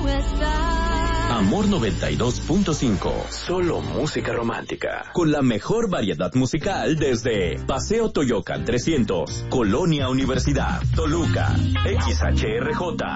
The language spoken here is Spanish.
Amor 92.5. Solo música romántica. Con la mejor variedad musical desde Paseo Toyocan 300, Colonia Universidad, Toluca, XHRJ.